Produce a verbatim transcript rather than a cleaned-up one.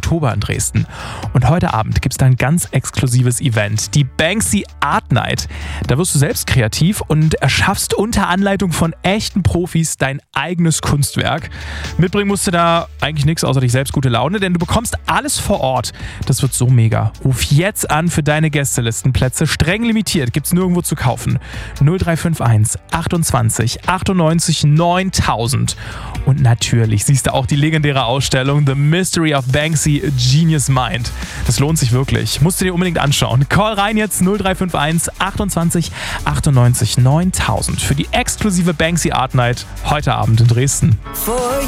Oktober in Dresden. Und heute Abend gibt es da ein ganz exklusives Event, die Banksy Art Night. Da wirst du selbst kreativ und erschaffst unter Anleitung von echten Profis dein eigenes Kunstwerk. Mitbringen musst du da eigentlich nichts außer dich selbst, gute Laune, denn du bekommst alles vor Ort. Das wird so mega. Ruf jetzt an für deine Gästelistenplätze. Streng limitiert, gibt's nirgendwo zu kaufen. null drei fünf eins achtundzwanzig achtundneunzig neuntausend. Und natürlich siehst du auch die legendäre Ausstellung The Mystery of Banksy Genius Mind. Das lohnt sich wirklich. Musst du dir unbedingt anschauen. Call rein jetzt null drei fünf eins achtundzwanzig achtundneunzig neuntausend für die exklusive Banksy Art Night heute Abend in Dresden.